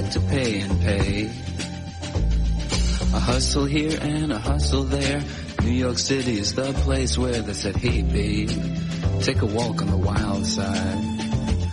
to pay and pay. A hustle here and a hustle there. New York City is the place where they said, hey babe, take a walk on the wild side.